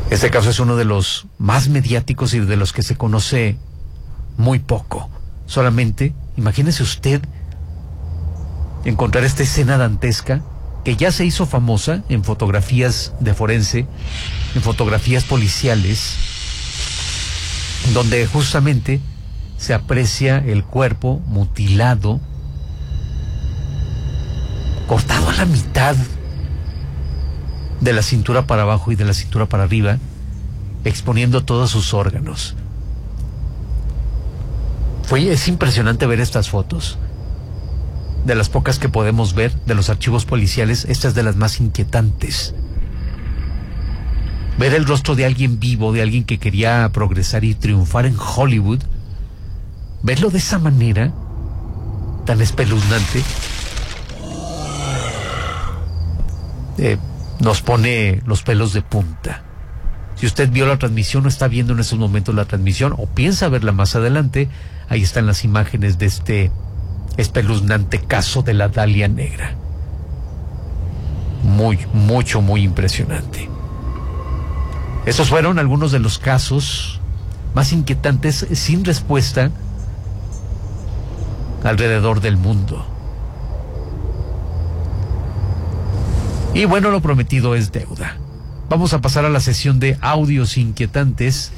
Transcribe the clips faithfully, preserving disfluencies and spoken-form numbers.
Este caso es uno de los más mediáticos y de los que se conoce muy poco. Solamente, imagínese usted encontrar esta escena dantesca que ya se hizo famosa en fotografías de forense, en fotografías policiales, donde justamente se aprecia el cuerpo mutilado, cortado a la mitad, de la cintura para abajo y de la cintura para arriba, exponiendo todos sus órganos. Fue, es impresionante ver estas fotos. De las pocas que podemos ver de los archivos policiales, esta es de las más inquietantes. Ver el rostro de alguien vivo, de alguien que quería progresar y triunfar en Hollywood, verlo de esa manera tan espeluznante, eh, nos pone los pelos de punta. Si usted vio la transmisión o está viendo en estos momentos la transmisión o piensa verla más adelante, ahí están las imágenes de este espeluznante caso de la Dalia Negra. Muy, mucho, muy impresionante. Estos fueron algunos de los casos más inquietantes sin respuesta alrededor del mundo. Y bueno, lo prometido es deuda. Vamos a pasar a la sesión de audios inquietantes.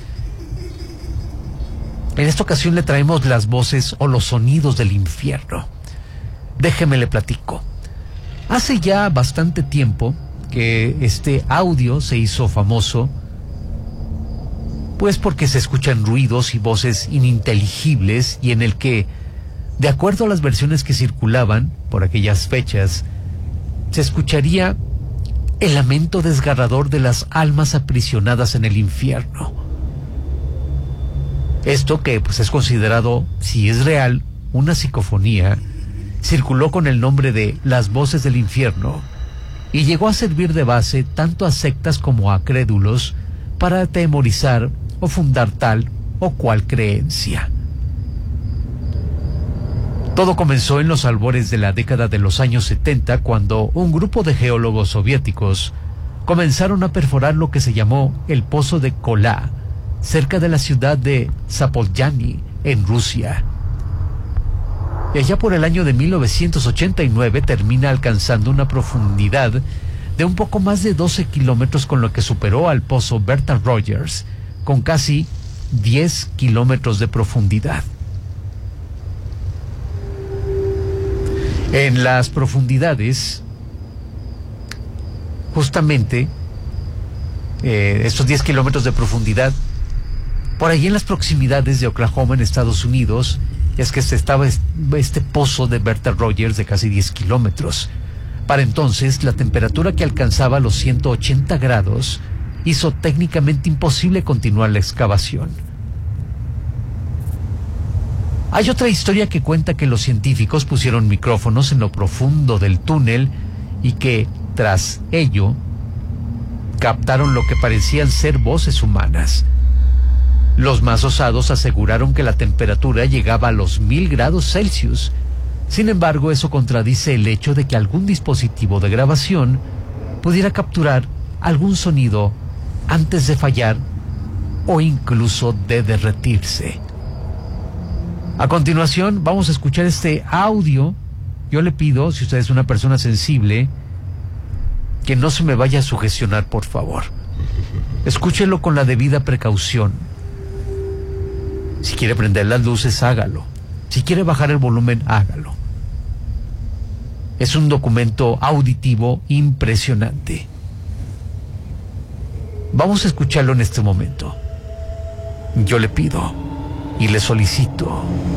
En esta ocasión le traemos las voces o los sonidos del infierno. Déjeme le platico. Hace ya bastante tiempo que este audio se hizo famoso, pues porque se escuchan ruidos y voces ininteligibles y en el que, de acuerdo a las versiones que circulaban por aquellas fechas, se escucharía el lamento desgarrador de las almas aprisionadas en el infierno. Esto, que pues es considerado, si es real, una psicofonía, circuló con el nombre de las voces del infierno y llegó a servir de base tanto a sectas como a crédulos para atemorizar o fundar tal o cual creencia. Todo comenzó en los albores de la década de los años setenta, cuando un grupo de geólogos soviéticos comenzaron a perforar lo que se llamó el Pozo de Kola, cerca de la ciudad de Zapolyani, en Rusia. Y allá por el año de mil novecientos ochenta y nueve termina alcanzando una profundidad de un poco más de doce kilómetros, con lo que superó al pozo Bertha Rogers, con casi diez kilómetros de profundidad. En las profundidades, justamente, eh, estos diez kilómetros de profundidad, por ahí en las proximidades de Oklahoma, en Estados Unidos, es que se estaba este pozo de Bertha Rogers de casi diez kilómetros. Para entonces, la temperatura que alcanzaba los ciento ochenta grados hizo técnicamente imposible continuar la excavación. Hay otra historia que cuenta que los científicos pusieron micrófonos en lo profundo del túnel y que, tras ello, captaron lo que parecían ser voces humanas. Los más osados aseguraron que la temperatura llegaba a los mil grados Celsius. Sin embargo, eso contradice el hecho de que algún dispositivo de grabación pudiera capturar algún sonido antes de fallar o incluso de derretirse. A continuación, vamos a escuchar este audio. Yo le pido, si usted es una persona sensible, que no se me vaya a sugestionar, por favor. Escúchelo con la debida precaución. Si quiere prender las luces, hágalo. Si quiere bajar el volumen, hágalo. Es un documento auditivo impresionante. Vamos a escucharlo en este momento. Yo le pido y le solicito